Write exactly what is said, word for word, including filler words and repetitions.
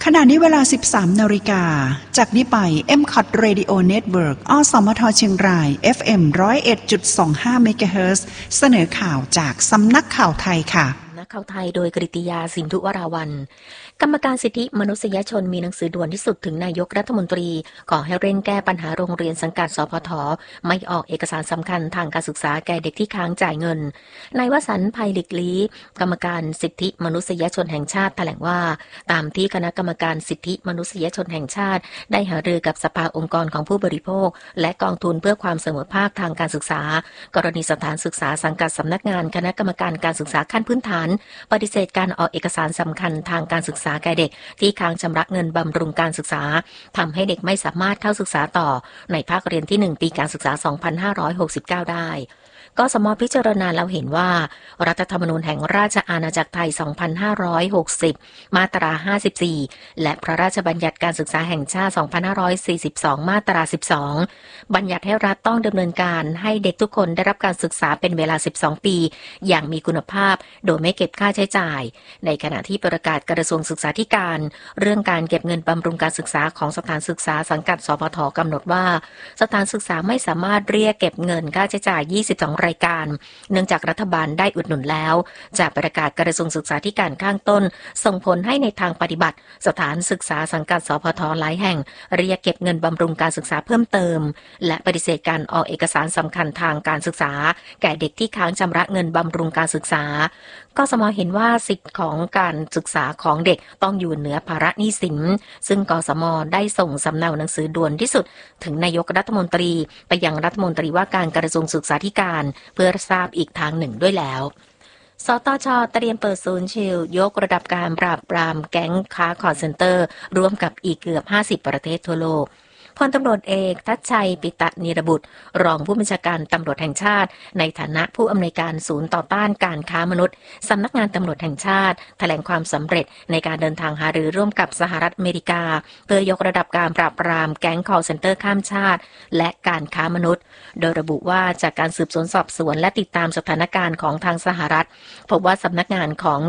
ขณะนี้เวลา สิบสามนาฬิกา จากนี้ไป เอ็ม ซี โอ ที Radio Network อสมทเชียงราย เอฟ เอ็ม หนึ่งศูนย์เอ็ดจุดสองห้า เมกะเฮิรตซ์ เสนอข่าวจากสำนักข่าวไทยค่ะนักข่าวไทยโดยกฤติยาสินธุวราวัลย์กรรมการสิทธิมนุษยชนมีหนังสือด่วนที่สุดถึงนายกรัฐมนตรีขอให้เร่งแก้ปัญหาโรงเรียนสังกัดสพทไม่ออกเอกสารสำคัญทางการศึกษาแก่เด็กที่ค้างจ่ายเงินนายวสันต์ ไพลิกลี้กรรมการสิทธิมนุษยชนแห่งชาติแถลงว่าตามที่คณะกรรมการสิทธิมนุษยชนแห่งชาติได้หารือกับสภาองค์กรของผู้บริโภคและกองทุนเพื่อความเสมอภาคทางการศึกษากรณีสถานศึกษาสังกัดสำนักงานคณะกรรมการการศึกษาขั้นพื้นฐานปฏิเสธการออกเอกสารสำคัญทางการศึกษาแก่เด็กที่ค้างชำระเงินบำรุงการศึกษาทำให้เด็กไม่สามารถเข้าศึกษาต่อในภาคเรียนที่หนึ่งปีการศึกษาสองพันห้าร้อยหกสิบเก้าได้กสม.พิจารณาแล้วเห็นว่ารัฐธรรมนูญแห่งราชอาณาจักรไทยสองพันห้าร้อยหกสิบมาตราห้าสิบสี่และพระราชบัญญัติการศึกษาแห่งชาติสองพันห้าร้อยสี่สิบสองมาตราสิบสองบัญญัติให้รัฐต้องดำเนินการให้เด็กทุกคนได้รับการศึกษาเป็นเวลาสิบสองปีอย่างมีคุณภาพโดยไม่เก็บค่าใช้จ่ายในขณะที่ประกาศกระทรวงศึกษาธิการเรื่องการเก็บเงินบำรุงการศึกษาของสถานศึกษาสังกัดสพทกำหนดว่าสถานศึกษาไม่สามารถเรียกเก็บเงินค่าใช้จ่ายยี่สิบสองรายการเนื่องจากรัฐบาลได้อุดหนุนแล้วจากประกาศกระทรวงศึกษาธิการข้างต้นส่งผลให้ในทางปฏิบัติสถานศึกษาสังกัดสพทหลายแห่งเรียกเก็บเงินบำรุงการศึกษาเพิ่มเติมและปฏิเสธการออกเอกสารสำคัญทางการศึกษาแก่เด็กที่ค้างชำระเงินบำรุงการศึกษากสม.เห็นว่าสิทธิของการศึกษาของเด็กต้องอยู่เหนือภาระหนี้สินซึ่งกสม.ได้ส่งสำเนาหนังสือด่วนที่สุดถึงนายกรัฐมนตรีไปยังรัฐมนตรีว่าการกระทรวงศึกษาธิการเพื่อทราบอีกทางหนึ่งด้วยแล้วสตช.เตรียมเปิดศูนย์ชิลยกระดับการปราบปรามแก๊งค้าคอลเซ็นเตอร์ร่วมกับอีกเกือบห้าสิบประเทศทั่วโลกพลตำรวจเอกทัชชัยปิตะนิรบุตรรองผู้บัญชาการตำรวจแห่งชาติในฐานะผู้อำนวยการศูนย์ต่อต้านการค้ามนุษย์สำนักงานตำรวจแห่งชาติแถลงความสำเร็จในการเดินทางหารือร่วมกับสหรัฐอเมริกาเพื่อยกระดับการปราบปรามแก๊งคอลเซ็นเตอร์ข้ามชาติและการค้ามนุษย์โดยระบุว่าจากการสืบสวนสอบสวนและติดตามสถานการณ์ของทางสหรัฐพบว่าสำนักงานของ